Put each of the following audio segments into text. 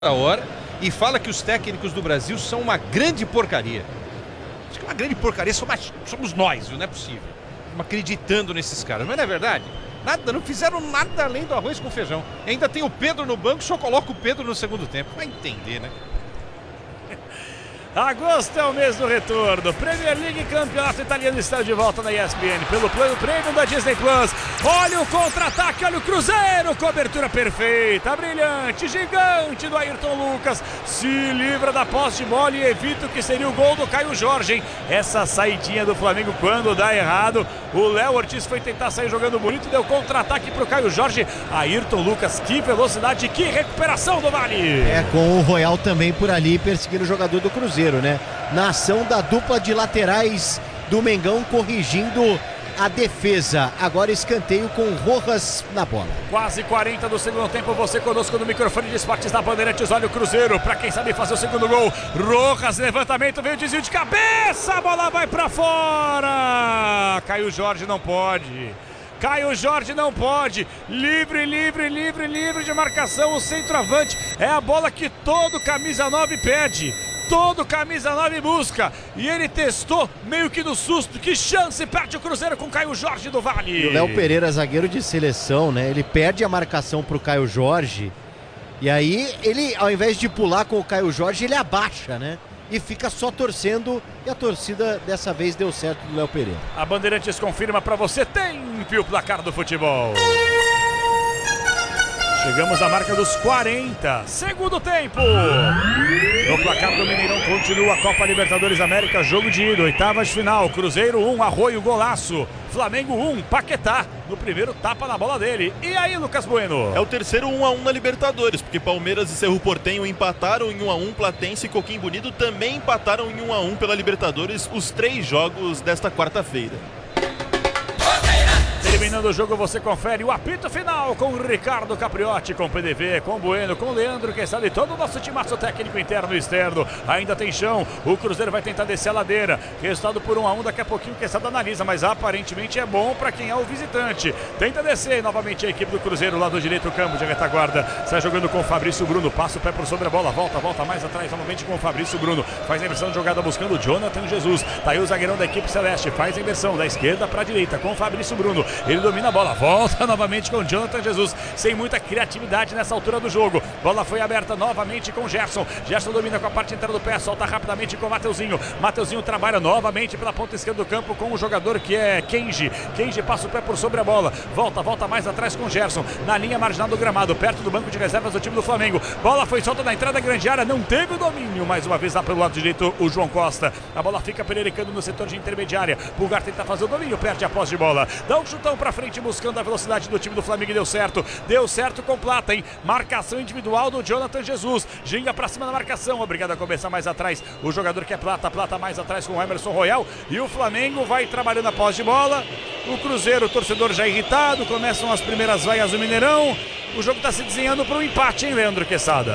hora e fala que os técnicos do Brasil são uma grande porcaria. Acho que uma grande porcaria somos nós, viu? Não é possível. Estamos acreditando nesses caras, mas não é verdade? Nada, não fizeram nada além do arroz com feijão. Ainda tem o Pedro no banco, só coloca o Pedro no segundo tempo. Vai entender, né? Agosto é o mês do retorno. Premier League e Campeonato Italiano estão de volta na ESPN pelo plano premium da Disney Plus. Olha o contra-ataque, olha o Cruzeiro. Cobertura perfeita, brilhante, gigante do Ayrton Lucas. Se livra da posse de bola e evita o que seria o gol do Caio Jorge, hein? Essa saidinha do Flamengo quando dá errado. O Léo Ortiz foi tentar sair jogando bonito, deu contra-ataque pro Caio Jorge. Ayrton Lucas, que velocidade, que recuperação do Vale. Com o Royal também por ali perseguindo o jogador do Cruzeiro, né? Na ação da dupla de laterais do Mengão corrigindo a defesa. Agora escanteio com Rojas na bola. Quase 40 do segundo tempo, você conosco no microfone de esportes da Bandeirantes. Olha o Cruzeiro, pra quem sabe fazer o segundo gol. Rojas, levantamento, veio desvio de cabeça, a bola vai pra fora. Caio Jorge não pode. Caio Jorge não pode, livre de marcação, o centroavante, é a bola que todo camisa 9 pede, todo camisa 9 busca, e ele testou meio que no susto, que chance, perde o Cruzeiro com Caio Jorge do Vale. E o Léo Pereira, zagueiro de seleção, né, ele perde a marcação pro Caio Jorge, e aí ele, ao invés de pular com o Caio Jorge, ele abaixa, né? E fica só torcendo, e a torcida dessa vez deu certo do Léo Pereira. A Bandeirantes confirma pra você, tempe o placar do futebol. Chegamos à marca dos 40, segundo tempo. No placar do Mineirão continua a Copa Libertadores América, jogo de ida, oitavas de final. Cruzeiro 1, Arroio, golaço. Flamengo 1, Paquetá, no primeiro tapa na bola dele. E aí, Lucas Bueno? É o terceiro 1-1 na Libertadores, porque Palmeiras e Cerro Porteño empataram em 1-1, Platense e Coquimbo Unido também empataram em 1-1 pela Libertadores, os 3 jogos desta quarta-feira. Terminando o jogo, você confere o apito final com o Ricardo Capriotti, com o PDV, com o Bueno, com o Leandro, quem sabe todo o nosso timaço técnico interno e externo. Ainda tem chão, o Cruzeiro vai tentar descer a ladeira. Resultado por 1-1, daqui a pouquinho quem sabe analisa, mas aparentemente é bom para quem é o visitante. Tenta descer novamente a equipe do Cruzeiro, lado direito do campo de retaguarda. Sai jogando com o Fabrício Bruno, passa o pé por sobre a bola, volta mais atrás, novamente com o Fabrício Bruno. Faz a inversão de jogada buscando o Jonathan Jesus. Tá aí o zagueirão da equipe celeste, faz a inversão da esquerda para a direita com o Fabrício Bruno. Ele domina a bola, volta novamente com o Jonathan Jesus, sem muita criatividade nessa altura do jogo. Bola foi aberta novamente com o Gerson. Gerson domina com a parte inteira do pé, solta rapidamente com o Mateuzinho. Mateuzinho trabalha novamente pela ponta esquerda do campo com o jogador que é Kenji. Kenji passa o pé por sobre a bola. Volta mais atrás com o Gerson. Na linha marginal do gramado, perto do banco de reservas do time do Flamengo. Bola foi solta na entrada da grande área, não teve o domínio. Mais uma vez lá pelo lado direito o João Costa. A bola fica pererecando no setor de intermediária. Pulgar tenta fazer o domínio, perde a posse de bola. Dá um chutão pra frente buscando a velocidade do time do Flamengo e deu certo com Plata, hein? Marcação individual do Jonathan Jesus, ginga pra cima da marcação, obrigado a começar mais atrás, o jogador que é Plata mais atrás com o Emerson Royal, e o Flamengo vai trabalhando a posse de bola. O Cruzeiro, o torcedor já irritado, começam as primeiras vaias do Mineirão, o jogo tá se desenhando para um empate, hein, Leandro Quesada?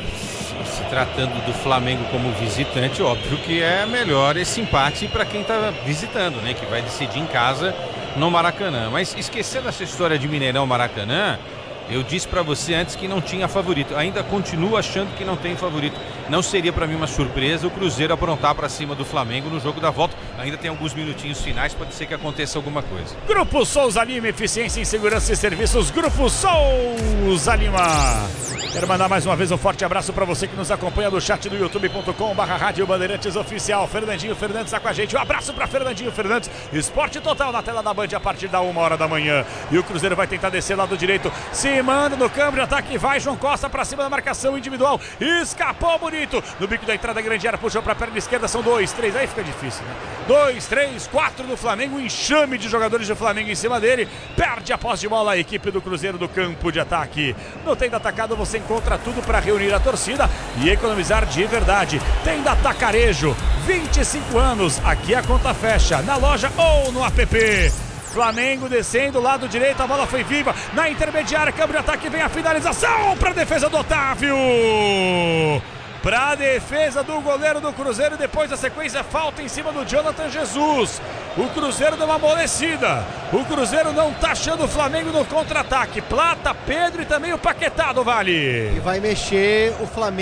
Se tratando do Flamengo como visitante, óbvio que é melhor esse empate para quem tá visitando, né? Que vai decidir em casa no Maracanã. Mas esquecendo essa história de Mineirão Maracanã, eu disse para você antes que não tinha favorito. Ainda continuo achando que não tem favorito. Não seria para mim uma surpresa o Cruzeiro aprontar para cima do Flamengo no jogo da volta. Ainda tem alguns minutinhos finais, pode ser que aconteça alguma coisa. Grupo Souza Lima, eficiência em segurança e serviços. Grupo Souza Lima. Quero mandar mais uma vez um forte abraço para você que nos acompanha no chat do youtube.com/Rádio Bandeirantes Oficial. Fernandinho Fernandes está com a gente. Um abraço para Fernandinho Fernandes. Esporte total na tela da Band a partir da 1h da manhã. E o Cruzeiro vai tentar descer lado direito. Se manda no câmbio de ataque. Vai João Costa para cima da marcação individual. Escapou bonito. No bico da entrada grande área. Puxou para a perna esquerda. São 2, 3. Aí fica difícil, né? 2, 3, 4 do Flamengo. Um enxame de jogadores do Flamengo em cima dele. Perde a posse de bola a equipe do Cruzeiro do campo de ataque. No Tenda Atacado você encontra tudo para reunir a torcida e economizar de verdade. Tenda Atacarejo, 25 anos. Aqui a conta fecha, na loja ou no app. Flamengo descendo, lado direito, a bola foi viva. Na intermediária, câmbio de ataque, vem a finalização para a defesa do Otávio. para a defesa do goleiro do Cruzeiro. Depois da sequência, falta em cima do Jonathan Jesus. O Cruzeiro deu uma amolecida. O Cruzeiro não tá achando o Flamengo no contra-ataque. Plata, Pedro e também o Paquetá do Vale. E vai mexer o Flamengo.